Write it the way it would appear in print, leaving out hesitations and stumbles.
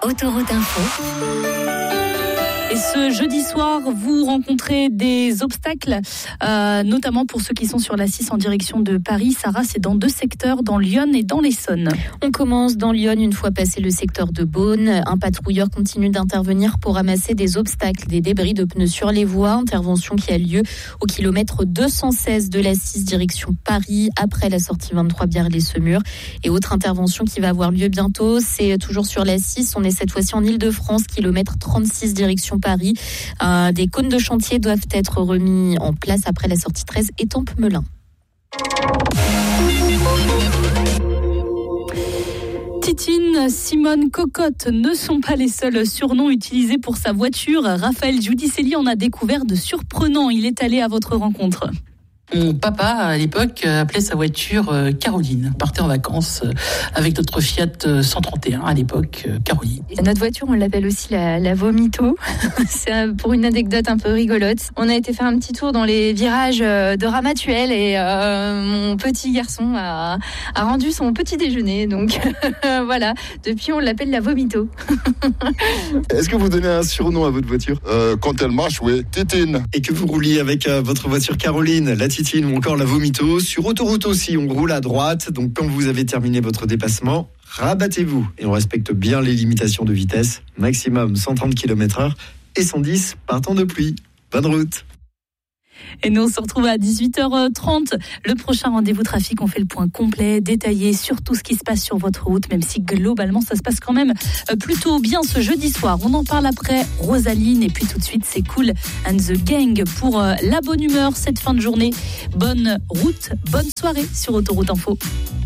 Autoroute Info. Et ce jeudi soir, vous rencontrez des obstacles, notamment pour ceux qui sont sur la 6 en direction de Paris. Sarah, c'est dans 2 secteurs, dans Lyon et dans l'Essonne. On commence dans Lyon, une fois passé le secteur de Beaune. Un patrouilleur continue d'intervenir pour ramasser des obstacles, des débris de pneus sur les voies. Intervention qui a lieu au kilomètre 216 de la 6 direction Paris, après la sortie 23 Biarritz-les-Semur. Et autre intervention qui va avoir lieu bientôt, c'est toujours sur la 6. On est cette fois-ci en Île-de-France, kilomètre 36 direction Paris. Des cônes de chantier doivent être remis en place après la sortie 13 Étampes-Melun. Titine, Simone, Cocotte ne sont pas les seuls surnoms utilisés pour sa voiture. Raphaël Giudicelli en a découvert de surprenants. Il est allé à votre rencontre. Mon papa, à l'époque, appelait sa voiture Caroline. On partait en vacances avec notre Fiat 131, à l'époque, Caroline. Et notre voiture, on l'appelle aussi la Vomito. C'est pour une anecdote un peu rigolote. On a été faire un petit tour dans les virages de Ramatuelle et mon petit garçon a rendu son petit déjeuner. Donc voilà, depuis on l'appelle la Vomito. Est-ce que vous donnez un surnom à votre voiture ? Quand elle marche, oui, Titine. Et que vous rouliez avec votre voiture Caroline, la Titine ou encore la Vomito. Sur autoroute aussi, on roule à droite. Donc quand vous avez terminé votre dépassement, rabattez-vous. Et on respecte bien les limitations de vitesse. Maximum 130 km/h et 110 par temps de pluie. Bonne route. Et nous, on se retrouve à 18h30. Le prochain rendez-vous trafic, on fait le point complet, détaillé sur tout ce qui se passe sur votre route, même si globalement, ça se passe quand même plutôt bien ce jeudi soir. On en parle après, Rosaline, et puis tout de suite, c'est Cool and the Gang pour la bonne humeur cette fin de journée. Bonne route, bonne soirée sur Autoroute Info.